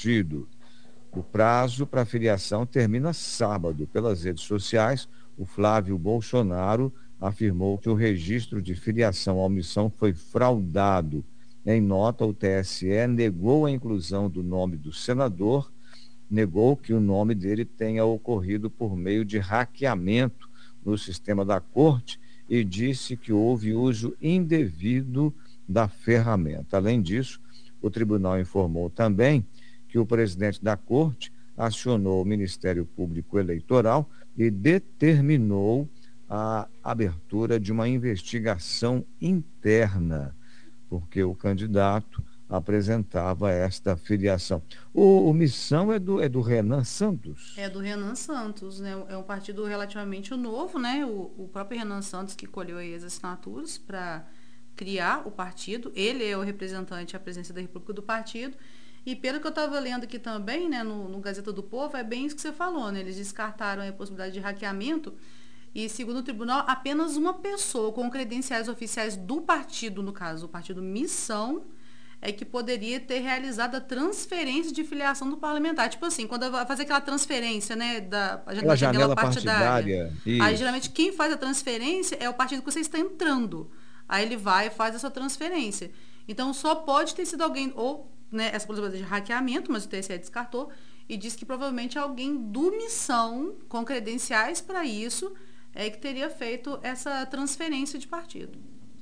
partido. O prazo para filiação termina sábado. Pelas redes sociais, o Flávio Bolsonaro afirmou que o registro de filiação à omissão foi fraudado. Em nota, o TSE negou a inclusão do nome do senador, negou que o nome dele tenha ocorrido por meio de hackeamento no sistema da corte e disse que houve uso indevido da ferramenta. Além disso, o tribunal informou também que o presidente da corte acionou o Ministério Público Eleitoral e determinou a abertura de uma investigação interna, porque o candidato apresentava esta filiação. O Missão é do Renan Santos? É do Renan Santos, né? É um partido relativamente novo, né? O próprio Renan Santos que colheu aí as assinaturas para criar o partido. Ele é o representante à presidência da República do partido. E pelo que eu estava lendo aqui também, né, no Gazeta do Povo, é bem isso que você falou, né? Eles descartaram a possibilidade de hackeamento e, segundo o tribunal, apenas uma pessoa com credenciais oficiais do partido, no caso, o partido Missão, é que poderia ter realizado a transferência de filiação do parlamentar. Tipo assim, quando vai fazer aquela transferência, né, Aquela da janela janela partidária. partidária, Aí, isso. geralmente, quem faz a transferência é o partido que você está entrando. Aí ele vai e faz essa transferência. Então, só pode ter sido alguém, ou, né, essa possibilidade de hackeamento, mas o TSE descartou, e disse que provavelmente alguém do Missão, com credenciais para isso, é que teria feito essa transferência de partido.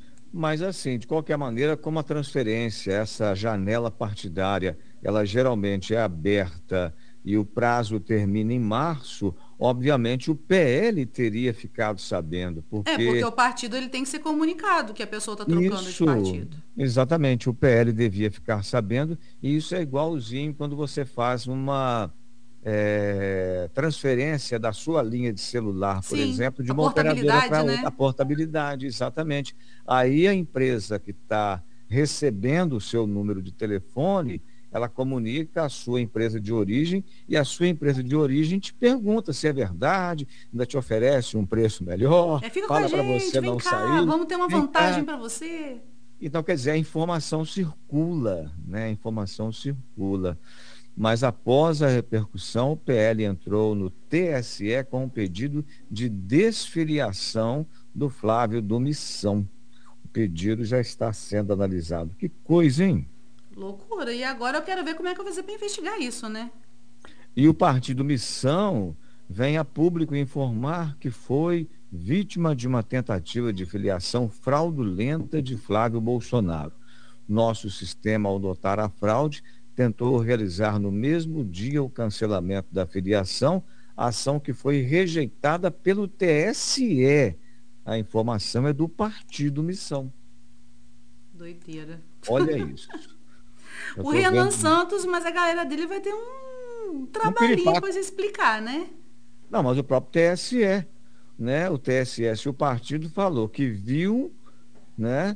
Mas assim, de qualquer maneira, como a transferência, essa janela partidária, ela geralmente é aberta e o prazo termina em março, obviamente o PL teria ficado sabendo, É, porque porque o partido ele tem que ser comunicado que a pessoa está trocando de isso, partido. exatamente, o PL devia ficar sabendo, e isso é igualzinho quando você faz uma transferência da sua linha de celular, por Sim, exemplo, de a uma operadora portabilidade, para outra, a né? portabilidade, exatamente. Aí a empresa que está recebendo o seu número de telefone, ela comunica a sua empresa de origem e a sua empresa de origem te pergunta se é verdade, ainda te oferece um preço melhor, É, fica com a fala para gente, você vem não cá, sair, vamos ter uma vem vantagem cá. para você. Então, quer dizer, a informação circula, né? A informação circula. Mas após a repercussão, o PL entrou no TSE com um pedido de desfiliação do Flávio do Missão. O pedido já está sendo analisado. Que coisa, hein? Loucura. E agora eu quero ver como é que eu vou fazer para investigar isso, né? E o partido Missão vem a público informar que foi vítima de uma tentativa de filiação fraudulenta de Flávio Bolsonaro. Nosso sistema, ao notar a fraude, tentou realizar no mesmo dia o cancelamento da filiação, ação que foi rejeitada pelo TSE. A informação é do partido Missão. Doideira. Olha isso. Eu O estou Renan vendo Santos, mas a galera dele vai ter um um trabalhinho piripaque. para explicar, né? Não, mas o próprio TSE, né? O TSE, se o partido falou que viu, né?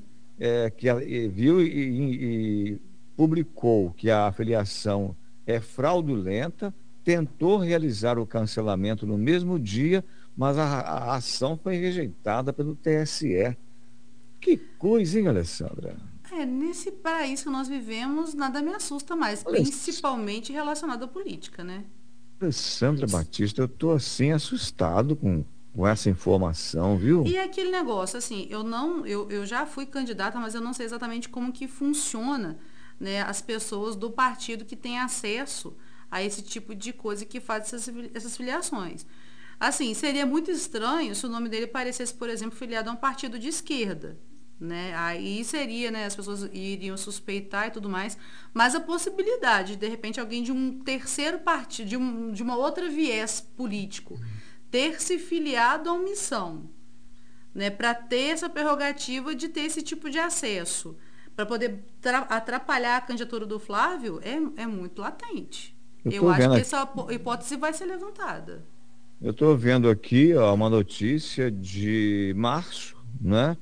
Viu e publicou que a afiliação é fraudulenta, tentou realizar o cancelamento no mesmo dia, mas a ação foi rejeitada pelo TSE. Que coisa, hein, Alessandra? É, nesse paraíso que nós vivemos, nada me assusta mais, Aless- principalmente relacionado à política, né? Alessandra Batista, eu estou assim assustado com essa informação, viu? E é aquele negócio, assim, eu já fui candidata, mas eu não sei exatamente como que funciona, né, as pessoas do partido que têm acesso a esse tipo de coisa e que faz essas filiações. Assim, seria muito estranho se o nome dele parecesse, por exemplo, filiado a um partido de esquerda, né? Aí seria, né, as pessoas iriam suspeitar e tudo mais, mas a possibilidade de repente alguém de um terceiro partido, de uma outra viés político, ter se filiado a uma missão, né, para ter essa prerrogativa de ter esse tipo de acesso, para poder atrapalhar a candidatura do Flávio, é muito latente. Eu Eu estou acho vendo que aqui, essa hipótese vai ser levantada. eu estou vendo aqui, ó, uma notícia de março, né?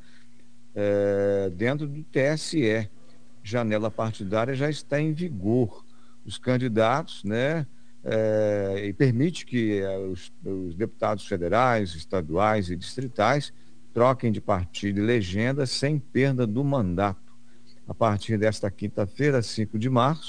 Dentro do TSE. Janela partidária já está em vigor. Os candidatos, né, e permite que os deputados federais, estaduais e distritais troquem de partido e legenda sem perda do mandato. A partir desta quinta-feira, 5 de março,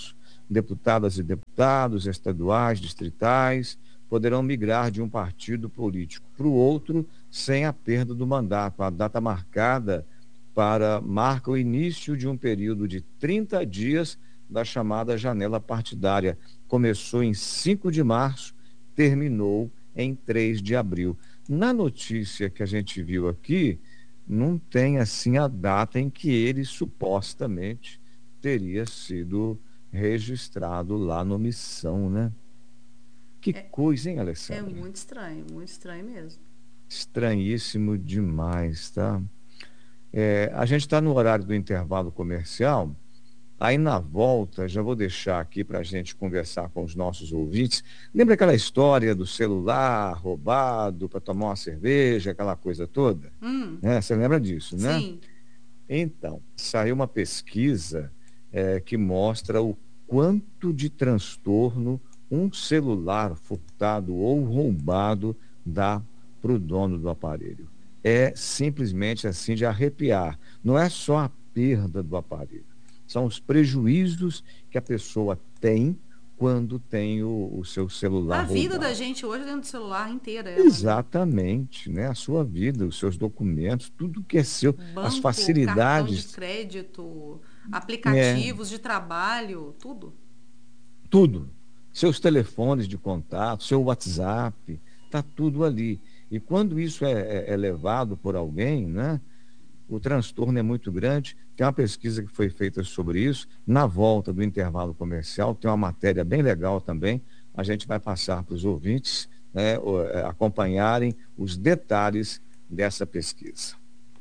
deputadas e deputados estaduais, distritais, poderão migrar de um partido político para o outro sem a perda do mandato. A data marcada marca o início de um período de 30 dias da chamada janela partidária. Começou em 5 de março, terminou em 3 de abril. Na notícia que a gente viu aqui, não tem assim a data em que ele supostamente teria sido registrado lá no Missão, né? Que coisa, hein, Alessandra? É muito estranho mesmo. Estranhíssimo demais, tá? A gente está no horário do intervalo comercial, aí na volta, já vou deixar aqui para a gente conversar com os nossos ouvintes. Lembra aquela história do celular roubado para tomar uma cerveja, aquela coisa toda? Você lembra disso, né? Sim. Então, saiu uma pesquisa que mostra o quanto de transtorno um celular furtado ou roubado dá para o dono do aparelho. É simplesmente assim de arrepiar. Não é só a perda do aparelho, são os prejuízos que a pessoa tem quando tem o seu celular roubado. A vida da gente hoje é dentro do celular inteira. Exatamente, né? A sua vida, os seus documentos, tudo que é seu, Banco, as facilidades. cartão de crédito, aplicativos de trabalho, tudo. Tudo. Seus telefones de contato, seu WhatsApp, está tudo ali. E quando isso é levado por alguém, né? O transtorno é muito grande. Tem uma pesquisa que foi feita sobre isso. Na volta do intervalo comercial, tem uma matéria bem legal também. A gente vai passar para os ouvintes, né, acompanharem os detalhes dessa pesquisa.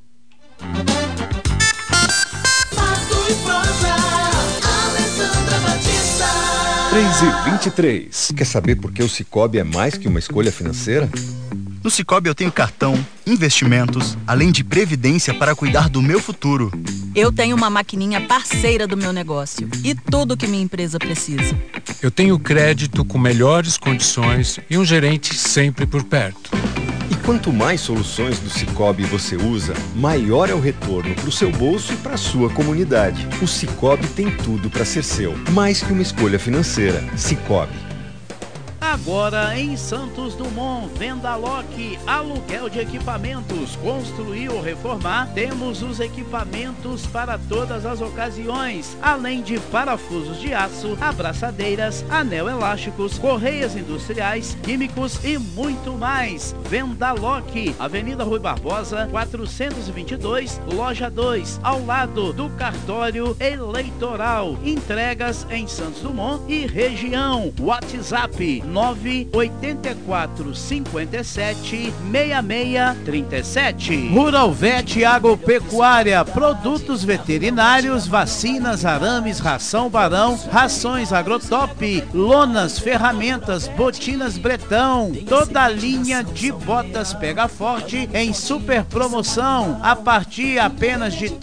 3h23. Quer saber por que o Sicoob é mais que uma escolha financeira? No Sicoob eu tenho cartão, investimentos, além de previdência para cuidar do meu futuro. Eu tenho uma maquininha parceira do meu negócio e tudo que minha empresa precisa. Eu tenho crédito com melhores condições e um gerente sempre por perto. E quanto mais soluções do Sicoob você usa, maior é o retorno para o seu bolso e para a sua comunidade. O Sicoob tem tudo para ser seu, mais que uma escolha financeira. Sicoob. Agora em Santos Dumont, Vendaloc, aluguel de equipamentos, construir ou reformar, temos os equipamentos para todas as ocasiões, além de parafusos de aço, abraçadeiras, anel elásticos, correias industriais, químicos e muito mais. Vendaloc, Avenida Rui Barbosa, 422, Loja 2, ao lado do cartório eleitoral. Entregas em Santos Dumont e região. WhatsApp 984 57 6637. Rural Vet Agropecuária, produtos veterinários, vacinas, arames, ração Barão, rações Agrotop, lonas, ferramentas, botinas Bretão, toda a linha de botas Pega Forte em super promoção a partir apenas de R$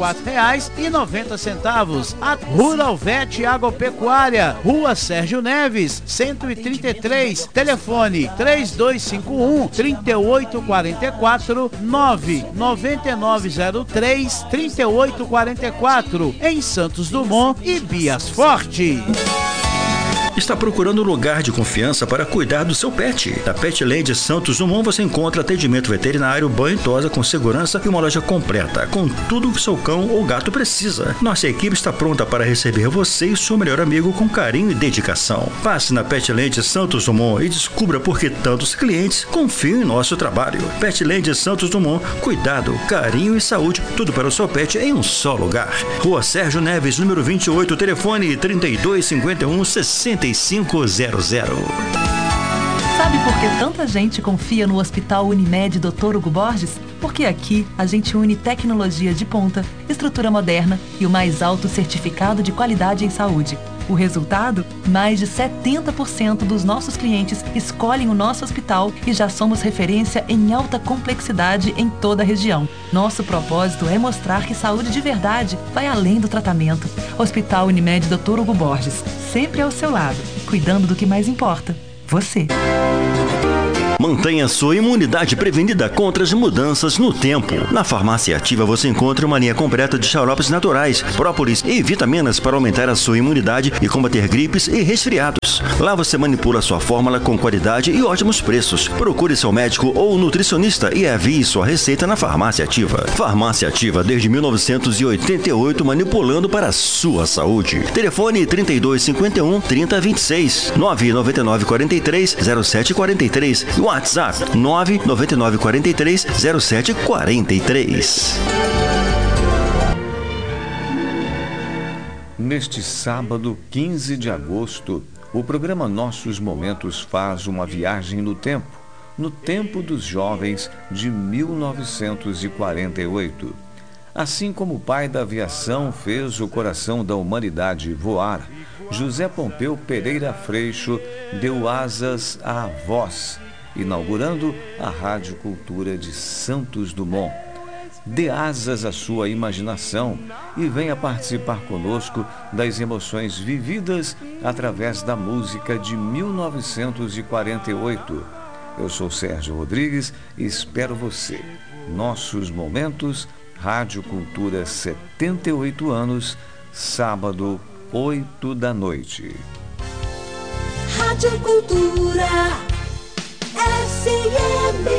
34,90. A Rural Vet Agropecuária, Rua Sérgio Neves, 133, telefone 3251-3844, 99903-3844, em Santos Dumont e Bias Forte. Está procurando um lugar de confiança para cuidar do seu pet? Na Petland Santos Dumont você encontra atendimento veterinário, banho e tosa com segurança e uma loja completa, com tudo que seu cão ou gato precisa. Nossa equipe está pronta para receber você e seu melhor amigo com carinho e dedicação. Passe na Petland Santos Dumont e descubra por que tantos clientes confiam em nosso trabalho. Petland Santos Dumont, cuidado, carinho e saúde, tudo para o seu pet em um só lugar. Rua Sérgio Neves, número 28, telefone 3251-6500. Sabe por que tanta gente confia no Hospital Unimed Dr. Hugo Borges? Porque aqui a gente une tecnologia de ponta, estrutura moderna e o mais alto certificado de qualidade em saúde. O resultado? Mais de 70% dos nossos clientes escolhem o nosso hospital e já somos referência em alta complexidade em toda a região. Nosso propósito é mostrar que saúde de verdade vai além do tratamento. Hospital Unimed Dr. Hugo Borges, sempre ao seu lado, cuidando do que mais importa, você. Mantenha sua imunidade prevenida contra as mudanças no tempo. Na Farmácia Ativa você encontra uma linha completa de xaropes naturais, própolis e vitaminas para aumentar a sua imunidade e combater gripes e resfriados. Lá você manipula sua fórmula com qualidade e ótimos preços. Procure seu médico ou nutricionista e envie sua receita na Farmácia Ativa. Farmácia Ativa desde 1988, manipulando para a sua saúde. Telefone 3251 3026, 999 43 0743 e WhatsApp 999 43 0743. Neste sábado, 15 de agosto, o programa Nossos Momentos faz uma viagem no tempo dos jovens de 1948. Assim como o pai da aviação fez o coração da humanidade voar, José Pompeu Pereira Freixo deu asas à voz, inaugurando a Rádio Cultura de Santos Dumont. Dê asas à sua imaginação e venha participar conosco das emoções vividas através da música de 1948. Eu sou Sérgio Rodrigues e espero você. Nossos Momentos, Rádio Cultura 78 anos, sábado, 8 da noite. Rádio Cultura FM.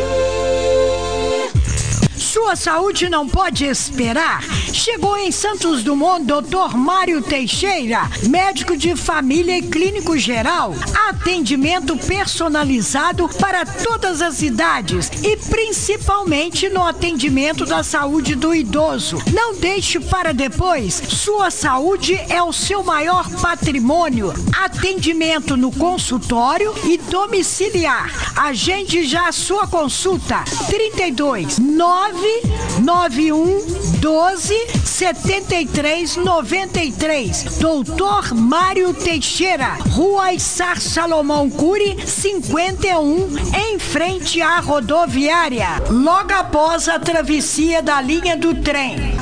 Sua saúde não pode esperar. Chegou em Santos Dumont Dr. Mário Teixeira, médico de família e clínico geral. Atendimento personalizado para todas as idades e principalmente no atendimento da saúde do idoso. Não deixe para depois. Sua saúde é o seu maior patrimônio. Atendimento no consultório e domiciliar. Agende já a sua consulta. 32 991 12 73 93. Doutor Mário Teixeira, Rua Issar Salomão Cury, 51, em frente à rodoviária, logo após a travessia da linha do trem.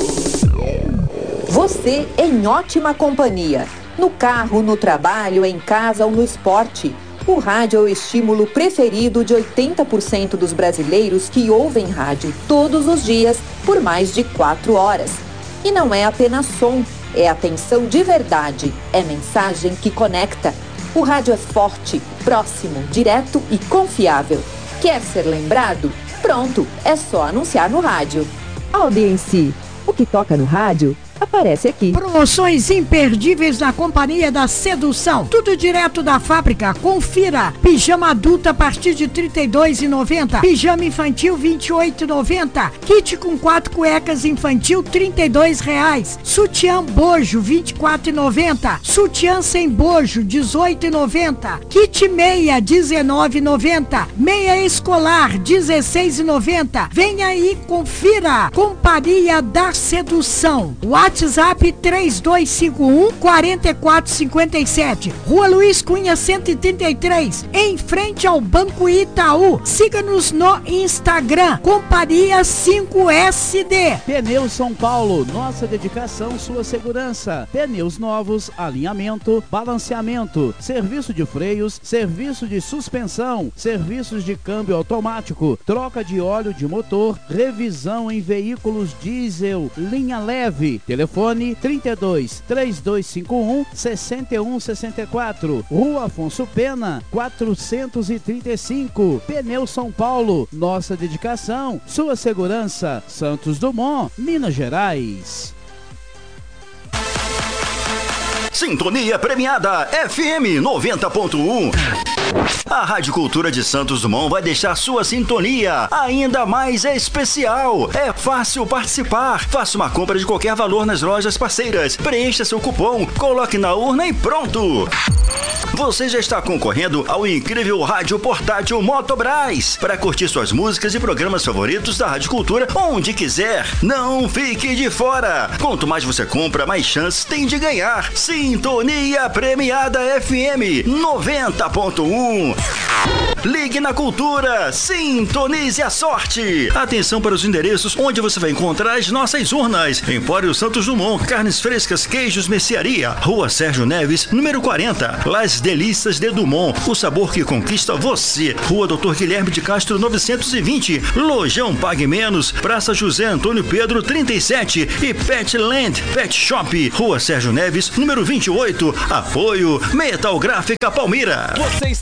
Você em ótima companhia. No carro, no trabalho, em casa ou no esporte. O rádio é o estímulo preferido de 80% dos brasileiros que ouvem rádio todos os dias por mais de 4 horas. E não é apenas som, é atenção de verdade, é mensagem que conecta. O rádio é forte, próximo, direto e confiável. Quer ser lembrado? Pronto, é só anunciar no rádio. Audiência, o que toca no rádio aparece aqui. Promoções imperdíveis na Companhia da Sedução. Tudo direto da fábrica. Confira. Pijama adulto a partir de R$ 32,90. Pijama infantil R$ 28,90. Kit com 4 cuecas infantil R$ 32,00. Sutiã bojo R$ 24,90. Sutiã sem bojo R$ 18,90. Kit meia R$ 19,90. Meia escolar R$ 16,90. Venha aí, confira. Companhia da Sedução. WhatsApp 3251-4457. Rua Luiz Cunha 133, em frente ao Banco Itaú. Siga-nos no Instagram, Companhia 5SD. Pneus São Paulo, nossa dedicação, sua segurança. Pneus novos, alinhamento, balanceamento, serviço de freios, serviço de suspensão, serviços de câmbio automático, troca de óleo de motor, revisão em veículos diesel, linha leve. Telefone 32 3251 6164. Rua Afonso Pena 435. Pneus São Paulo, nossa dedicação, sua segurança. Santos Dumont, Minas Gerais. Sintonia premiada FM 90.1. A Rádio Cultura de Santos Dumont vai deixar sua sintonia ainda mais especial. É fácil participar. Faça uma compra de qualquer valor nas lojas parceiras. Preencha seu cupom, coloque na urna e pronto. Você já está concorrendo ao incrível rádio portátil Motobras para curtir suas músicas e programas favoritos da Rádio Cultura onde quiser. Não fique de fora. Quanto mais você compra, mais chances tem de ganhar. Sintonia premiada FM 90.1. Ligue na Cultura, sintonize a sorte. Atenção para os endereços onde você vai encontrar as nossas urnas. Empório Santos Dumont, carnes frescas, queijos, mercearia. Rua Sérgio Neves, número 40. Las Delícias de Dumont, o sabor que conquista você. Rua Dr. Guilherme de Castro, 920. Lojão Pague Menos, Praça José Antônio Pedro, 37. E Petland Pet Shop, Rua Sérgio Neves, número 28. Apoio Metal Gráfica Palmira.